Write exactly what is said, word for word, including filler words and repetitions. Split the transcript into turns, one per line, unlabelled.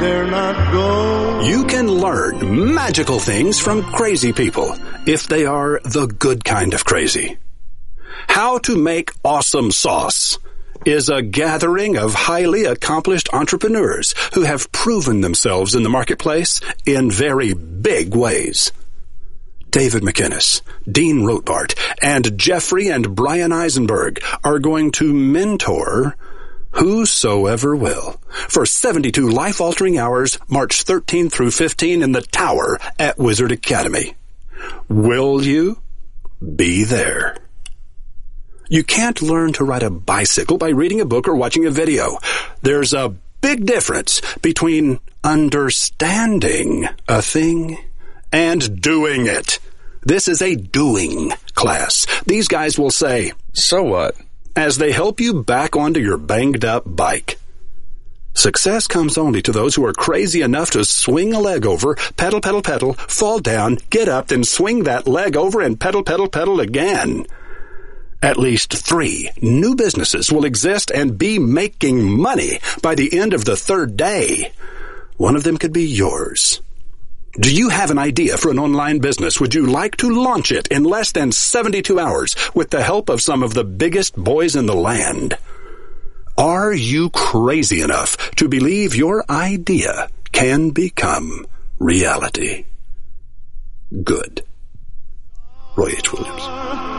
They're not gold.
You can learn magical things from crazy people if they are the good kind of crazy. How to Make Awesome Sauce is a gathering of highly accomplished entrepreneurs who have proven themselves in the marketplace in very big ways. David McInnes, Dean Rothbart, and Jeffrey and Brian Eisenberg are going to mentor whosoever will for seventy-two life-altering hours, March thirteenth through fifteenth in the Tower at Wizard Academy. Will you be there? You can't learn to ride a bicycle by reading a book or watching a video. There's a big difference between understanding a thing and doing it. This is a doing class. These guys will say,
"So what?"
as they help you back onto your banged-up bike. Success comes only to those who are crazy enough to swing a leg over, pedal, pedal, pedal, fall down, get up, then swing that leg over and pedal, pedal, pedal again. At least three new businesses will exist and be making money by the end of the third day. One of them could be yours. Do you have an idea for an online business? Would you like to launch it in less than seventy-two hours with the help of some of the biggest boys in the land? Are you crazy enough to believe your idea can become reality? Good. Roy H. Williams.